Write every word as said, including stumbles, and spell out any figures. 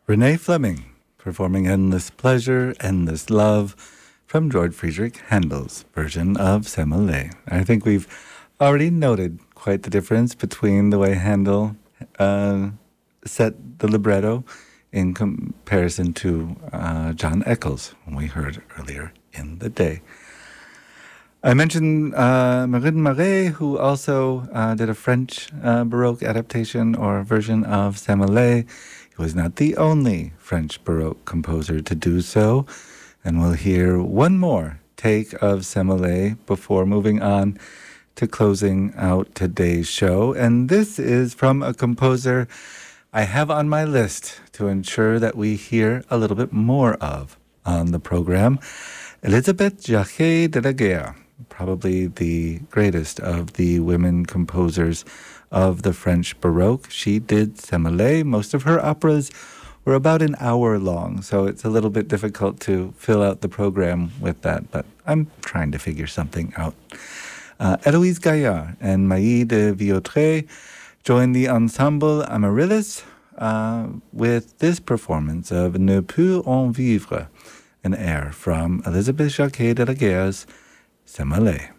Renee Fleming performing Endless Pleasure, Endless Love from George Friedrich Handel's version of Semele. I think we've already noted quite the difference between the way Handel uh, set the libretto in comparison to uh, John Eccles, whom we heard earlier in the day. I mentioned uh, Marine Marais, who also uh, did a French uh, Baroque adaptation or version of Semele. He was not the only French Baroque composer to do so, and we'll hear one more take of Semele before moving on to closing out today's show. And this is from a composer I have on my list to ensure that we hear a little bit more of on the program. Elisabeth Jacquet de la Guerre, probably the greatest of the women composers of the French Baroque. She did Semele. Most of her operas were about an hour long, so it's a little bit difficult to fill out the program with that, but I'm trying to figure something out. Uh, Héloïse Gaillard and Maï de Viautré joined the ensemble Amaryllis uh, with this performance of Ne peut en vivre, an air from Elisabeth Jacquet de la Guerre's Semele.